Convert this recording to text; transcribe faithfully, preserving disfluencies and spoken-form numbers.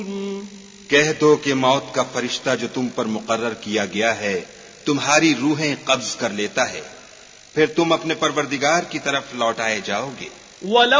कह दो कि मौत का फरिश्ता जो तुम पर मुकर्रर किया गया है तुम्हारी रूहें कब्ज कर लेता है, फिर तुम अपने परवरदिगार की तरफ लौटाए जाओगे।